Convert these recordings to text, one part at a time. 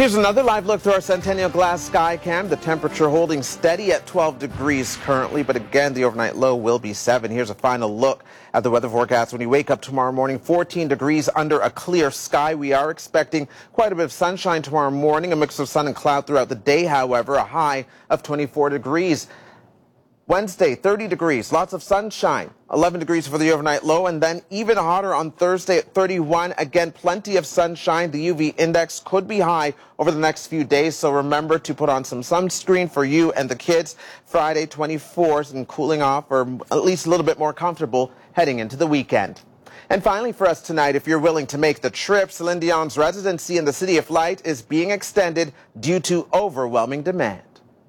Here's another live look through our Centennial Glass sky cam. The temperature holding steady at 12 degrees currently, but again, the overnight low will be 7. Here's a final look at the weather forecast. When you wake up tomorrow morning, 14 degrees under a clear sky. We are expecting quite a bit of sunshine tomorrow morning, a mix of sun and cloud throughout the day, however, a high of 24 degrees. Wednesday, 30 degrees, lots of sunshine, 11 degrees for the overnight low, and then even hotter on Thursday at 31. Again, plenty of sunshine. The UV index could be high over the next few days, so remember to put on some sunscreen for you and the kids. Friday, 24, and cooling off, or at least a little bit more comfortable heading into the weekend. And finally for us tonight, if you're willing to make the trip, Celine Dion's residency in the City of Light is being extended due to overwhelming demand.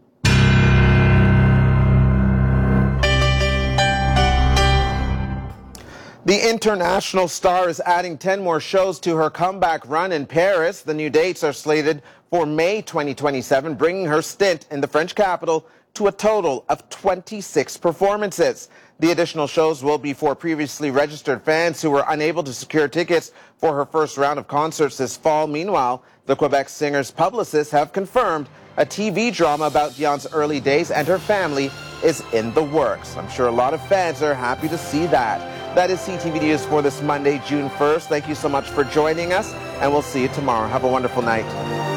The international star is adding 10 more shows to her comeback run in Paris. The new dates are slated for May 2027, bringing her stint in the French capital to a total of 26 performances. The additional shows will be for previously registered fans who were unable to secure tickets for her first round of concerts this fall. Meanwhile, the Quebec singer's publicists have confirmed a TV drama about Dion's early days and her family is in the works. I'm sure a lot of fans are happy to see that. That is CTV News for this Monday, June 1st. Thank you so much for joining us, and we'll see you tomorrow. Have a wonderful night.